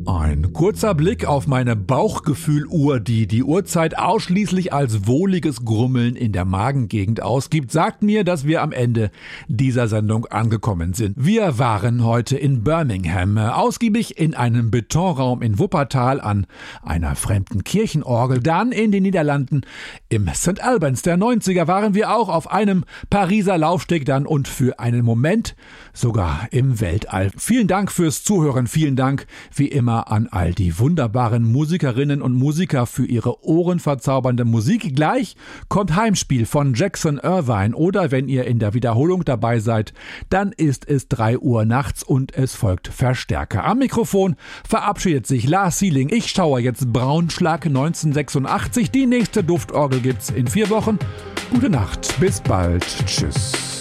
Ein kurzer Blick auf meine Bauchgefühluhr, die die Uhrzeit ausschließlich als wohliges Grummeln in der Magengegend ausgibt, sagt mir, dass wir am Ende dieser Sendung angekommen sind. Wir waren heute in Birmingham, ausgiebig in einem Betonraum in Wuppertal an einer fremden Kirchenorgel. Dann in den Niederlanden im St. Albans der 90er waren wir auch auf einem Pariser Laufsteg dann und für einen Moment sogar im Weltall. Vielen Dank fürs Zuhören, vielen Dank wie immer an all die wunderbaren Musikerinnen und Musiker für ihre ohrenverzaubernde Musik. Gleich kommt Heimspiel von Jackson Irvine oder wenn ihr in der Wiederholung dabei seid, dann ist es 3 Uhr nachts und es folgt Verstärker. Am Mikrofon verabschiedet sich Lars Sieling. Ich schaue jetzt Braunschlag 1986. Die nächste Duftorgel gibt's in 4 Wochen. Gute Nacht, bis bald. Tschüss.